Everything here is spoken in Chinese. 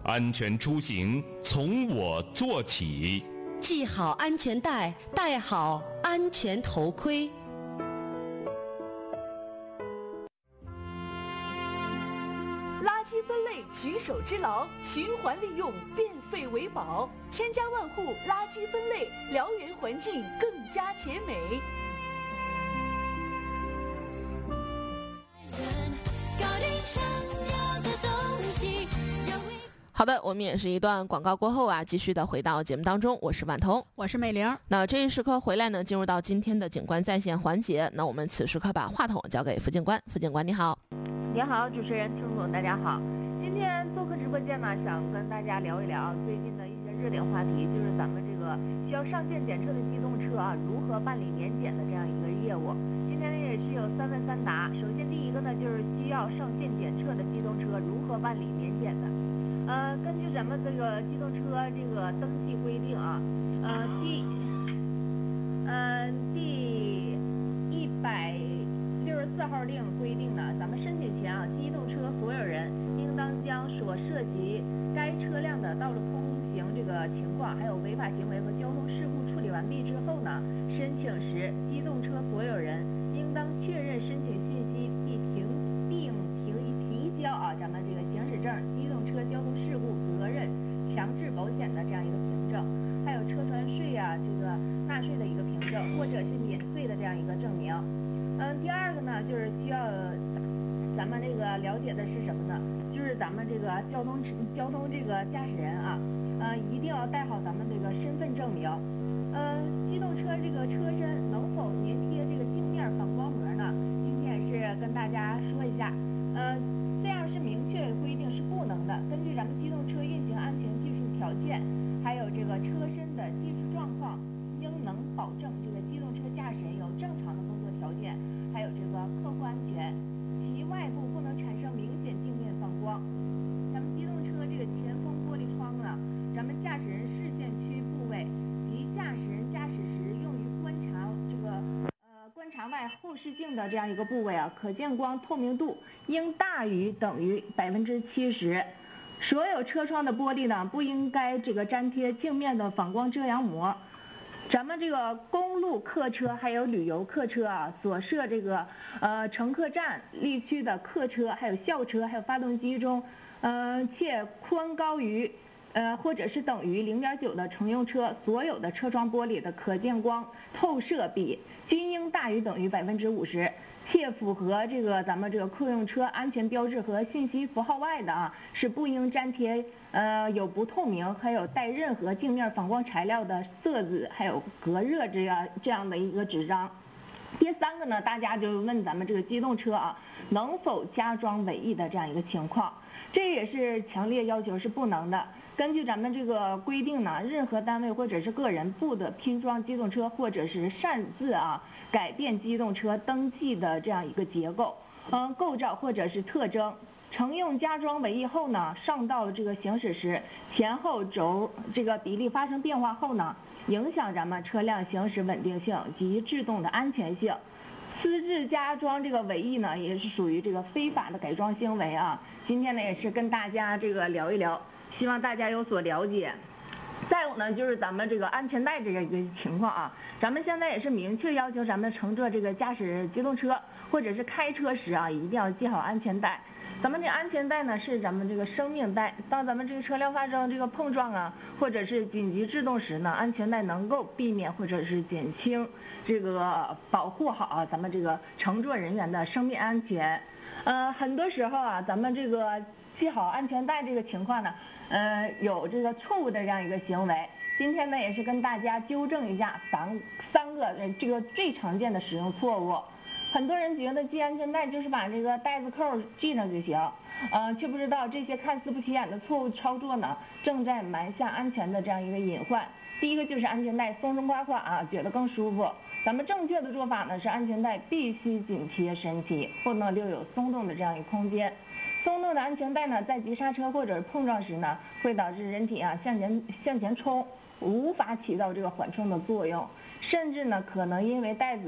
安全出行从我做起。 系好安全带，戴好安全头盔。 垃圾分类举手之劳，循环利用，变废为宝，千家万户垃圾分类，辽源环境更加洁美。 好的，我们也是一段广告过后啊，继续的回到节目当中。我是婉彤， 我是美玲。 那这一时刻回来呢，进入到今天的警官在线环节。那我们此时刻把话筒交给副警官。副警官你好。 你好，主持人郑总，大家好。今天做客直播间呢，想跟大家聊一聊最近的一些热点话题，就是咱们这个需要上线检测的机动车啊，如何办理年检的这样一个业务。今天呢也是有3问3答。首先第一个呢，就是需要上线检测的机动车如何办理年检的。根据咱们这个机动车这个登记规定啊，第164号令规定呢，咱们申请前啊，机动车所有人应当将所涉及该车辆的道路通行这个情况，还有违法行为和交通事故处理完毕之后呢，申请时机动车所有人应当确认申请信息并提交啊咱们这个行驶证、机动车交通事故责任强制保险的这样一个凭证，还有车船税啊这个纳税的一个凭证，或者是免税的这样一个证明。第二个呢，就是需要咱们这个了解的是什么呢？就是咱们这个交通这个驾驶人啊，一定要带好咱们这个身份证明。机动车这个车身能否粘贴这个镜面反光膜呢？今天也是跟大家说一下。这样是明确规定是不能的。根据咱们机动车运行安全技术条件，还有这个车身的技术状况，应能保证这个机动车驾驶人有正常的工作条件，还有这个客户安全。其外部不能产生明显镜面反光。咱们机动车这个前风玻璃窗呢，咱们驾驶人视线区部位及驾驶人驾驶时用于观察外后视镜的这样一个部位啊，可见光透明度应大于等于70%。所有车窗的玻璃呢，不应该这个粘贴镜面的反光遮阳膜。咱们这个公路客车还有旅游客车啊，所设这个乘客站立区的客车，还有校车，还有发动机中，且宽高于或者是等于0.9的乘用车，所有的车窗玻璃的可见光透射比均应大于等于50%，且符合这个咱们这个客用车安全标志和信息符号外的啊，是不应粘贴有不透明还有带任何镜面反光材料的色纸还有隔热这样的一个纸张。第三个呢，大家就问咱们这个机动车啊，能否加装尾翼的这样一个情况，这也是强烈要求是不能的。根据咱们这个规定呢，任何单位或者是个人不得拼装机动车或者是擅自改变机动车登记的这样一个结构、构造或者是特征。乘用加装尾翼后呢，上道这个行驶时，前后轴这个比例发生变化后呢，影响咱们车辆行驶稳定性及制动的安全性。私自加装这个尾翼呢，也是属于这个非法的改装行为啊。今天呢，也是跟大家这个聊一聊，希望大家有所了解。再有呢，就是咱们这个安全带这个一个情况啊，咱们现在也是明确要求咱们乘坐这个驾驶机动车或者是开车时啊，一定要系好安全带。咱们这安全带呢是咱们这个生命带，当咱们这个车辆发生这个碰撞啊，或者是紧急制动时呢，安全带能够避免或者是减轻这个保护好咱们这个乘坐人员的生命安全。很多时候啊，咱们这个系好安全带这个情况呢，有这个错误的这样一个行为。今天呢，也是跟大家纠正一下三个这个最常见的使用错误。很多人觉得系安全带就是把这个带子扣系上就行，却不知道这些看似不起眼的错误操作呢，正在埋下安全的这样一个隐患。第一个就是安全带松松垮垮啊，觉得更舒服。咱们正确的做法呢是安全带必须紧贴身体，不能留有松动的这样一个空间。松动的安全带呢，在急刹车或者碰撞时呢，会导致人体向前冲，无法起到这个缓冲的作用，甚至呢可能因为带子